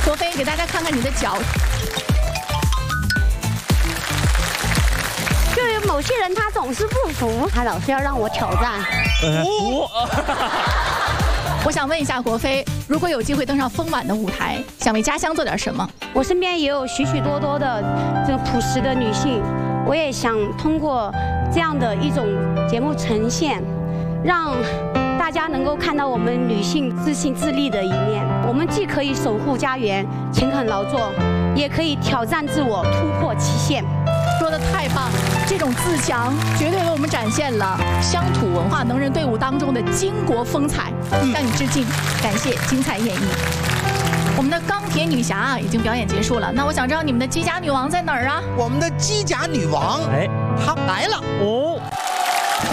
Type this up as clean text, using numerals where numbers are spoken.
国飞，给大家看看你的脚。 就有某些人他总是不服，他老是要让我挑战。 我想问一下国飞，如果有机会登上丰满的舞台，想为家乡做点什么？ 我身边也有许许多多的这个朴实的女性，我也想通过这样的一种节目呈现，让大家能够看到我们女性自信自立的一面。我们既可以守护家园、勤恳劳作，也可以挑战自我、突破极限。 说的太棒了，这种自强绝对为我们展现了乡土文化能人队伍当中的巾帼风采。向你致敬，感谢精彩演绎。我们的钢铁女侠啊，已经表演结束了。那我想知道你们的机甲女王在哪儿啊？ 我们的机甲女王，她来了。